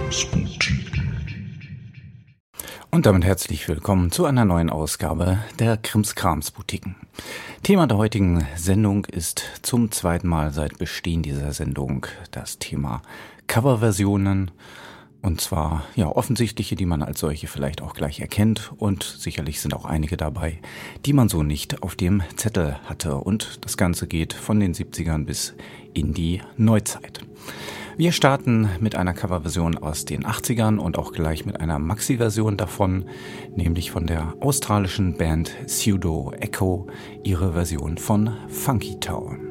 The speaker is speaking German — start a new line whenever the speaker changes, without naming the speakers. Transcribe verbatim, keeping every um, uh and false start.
Und damit herzlich willkommen zu einer neuen Ausgabe der Krimskrams-Boutiquen. Thema der heutigen Sendung ist zum zweiten Mal seit Bestehen dieser Sendung das Thema Coverversionen. Und zwar ja offensichtliche, die man als solche vielleicht auch gleich erkennt, und sicherlich sind auch einige dabei, die man so nicht auf dem Zettel hatte. Und das Ganze geht von den siebzigern bis in die Neuzeit. Wir starten mit einer Coverversion aus den achtzigern und auch gleich mit einer Maxi-Version davon, nämlich von der australischen Band Pseudo Echo, ihre Version von Funky Town.